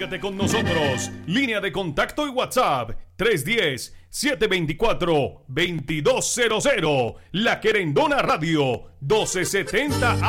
Comunícate con nosotros. Línea de contacto y WhatsApp 310-724-2200. La Querendona Radio 1270